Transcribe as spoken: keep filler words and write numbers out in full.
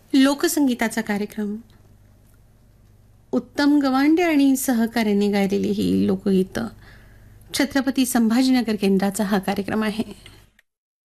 लोकसंगीताचा कार्यक्रम. उत्तम गवांडे आणि सहकार्याने गायलेली ही लोकगीतं. छत्रपती संभाजीनगर केंद्राचा हा कार्यक्रम आहे.